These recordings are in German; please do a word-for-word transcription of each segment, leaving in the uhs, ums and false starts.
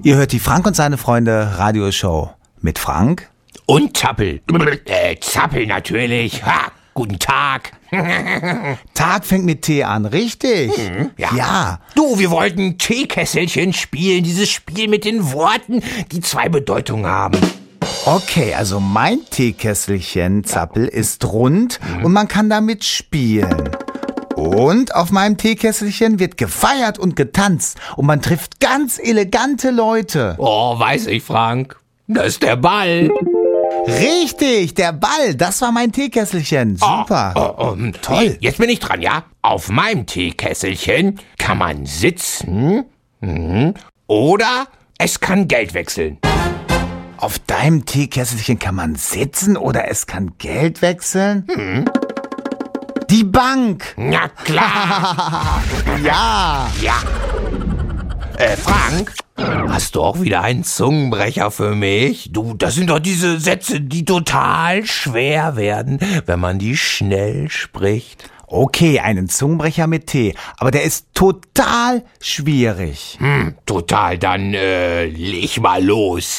Ihr hört die Frank und seine Freunde Radioshow mit Frank und Zappel. Äh, Zappel natürlich. Ha, guten Tag. Tag fängt mit T an, richtig? Mhm, ja. ja. Du, wir wollten Teekesselchen spielen. Dieses Spiel mit den Worten, die zwei Bedeutungen haben. Okay, also mein Teekesselchen, Zappel, ist rund mhm. und man kann damit spielen. Und auf meinem Teekesselchen wird gefeiert und getanzt und man trifft ganz elegante Leute. Oh, weiß ich, Frank. Das ist der Ball. Richtig, der Ball, das war mein Teekesselchen. Super. Oh, oh, oh, toll. Jetzt bin ich dran, ja? Auf meinem Teekesselchen kann man sitzen mhm. oder es kann Geld wechseln. Auf deinem Teekesselchen kann man sitzen oder es kann Geld wechseln? Mhm. Die Bank. Na klar. ja. Ja. Äh, Frank, hast du auch wieder einen Zungenbrecher für mich? Du, das sind doch diese Sätze, die total schwer werden, wenn man die schnell spricht. Okay, einen Zungenbrecher mit T, aber der ist total schwierig. Hm, total, dann äh, leg mal los.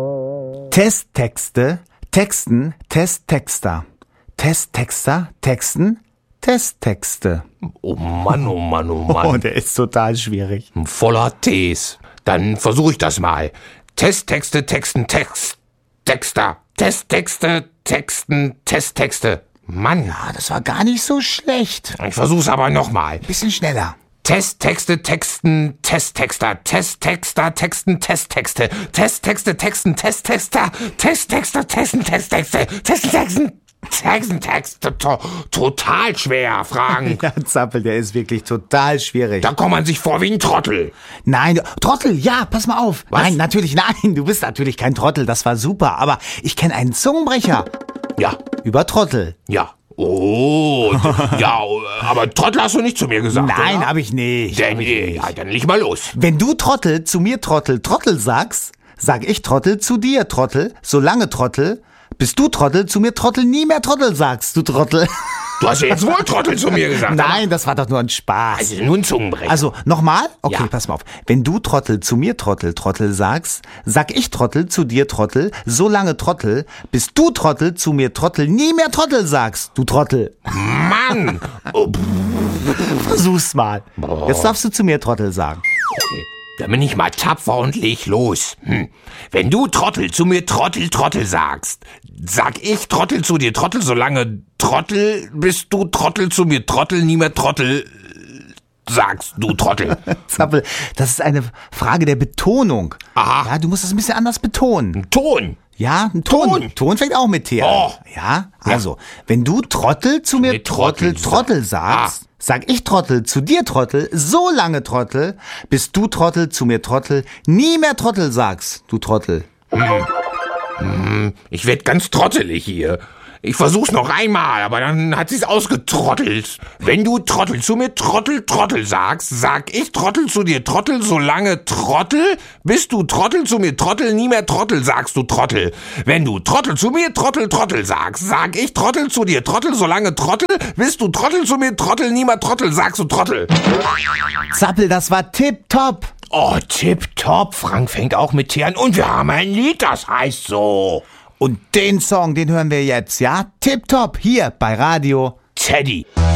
Testtexte, Texten, Testtexter. Testtexter, Texten, Testtexte. Oh Mann, oh Mann, oh Mann. Oh, der ist total schwierig. Voller Ts. Dann versuche ich das mal. Testtexte, Texten, Text, Texter. Testtexte, Texten, Testtexte. Mann. Ja, das war gar nicht so schlecht. Ich versuch's aber nochmal. Bisschen schneller. Testtexte, Texten, Testtexter, Testtexter, Texten, Testtexte, Testtexte, Texten, Testtexter, Testtexter, Texten, Testtexte, Testen, Texten, Texten, Texte, to- total schwer, Frank. Ja, Zappel, der ist wirklich total schwierig. Da kommt man sich vor wie ein Trottel. Nein, Trottel, ja, pass mal auf. Was? Nein, natürlich, nein, du bist natürlich kein Trottel, das war super, aber ich kenne einen Zungenbrecher. Ja. Über Trottel. Ja. Oh, ja, aber Trottel hast du nicht zu mir gesagt, Nein, oder? hab ich nicht. Dann, hab ich äh, nicht. ja, dann leg mal los. Wenn du Trottel zu mir Trottel, Trottel sagst, sag ich Trottel zu dir Trottel, solange Trottel, bis du Trottel zu mir Trottel nie mehr Trottel sagst, du Trottel. Du hast ja jetzt wohl Trottel zu mir gesagt. Nein, das war doch nur ein Spaß. Also nur ein Zungenbrecher. Also, nochmal? Okay, Ja. pass mal auf. Wenn du Trottel zu mir Trottel, Trottel sagst, sag ich Trottel zu dir Trottel, solange Trottel, bis du Trottel zu mir Trottel nie mehr Trottel sagst, du Trottel. Mann. Oh, Versuch's mal. Jetzt darfst du zu mir Trottel sagen. okay. Dann bin ich mal tapfer und leg los. Hm. Wenn du Trottel zu mir Trottel, Trottel sagst, sag ich Trottel zu dir Trottel, solange Trottel, bis du Trottel zu mir Trottel, nie mehr Trottel sagst, du Trottel. Zappel, das ist eine Frage der Betonung. Aha. Ja, du musst es ein bisschen anders betonen. Ton. Ja, ein Ton. Ton. Ton fängt auch mit T an. Oh. Ja, also, wenn du Trottel zu mir mir Trottel, Trottel Trottel sagst, sag ich Trottel zu dir Trottel, so lange Trottel, bis du Trottel zu mir Trottel, nie mehr Trottel sagst, du Trottel. Ich werd ganz trottelig hier. Ich versuch's noch einmal, aber dann hat sie's ausgetrottelt. Wenn du Trottel zu mir Trottel, Trottel sagst, sag ich Trottel zu dir Trottel, solange Trottel, bis du Trottel zu mir Trottel, nie mehr Trottel sagst, du Trottel. Wenn du Trottel zu mir Trottel, Trottel sagst, sag ich Trottel zu dir Trottel, solange Trottel, bis du Trottel zu mir Trottel, nie mehr Trottel sagst, du Trottel. Zappel, das war tipptopp. Oh, tipptopp. Frank fängt auch mit T an und wir haben ein Lied, das heißt so. Und den Song, den hören wir jetzt, ja? Tipptopp, hier bei Radio Teddy.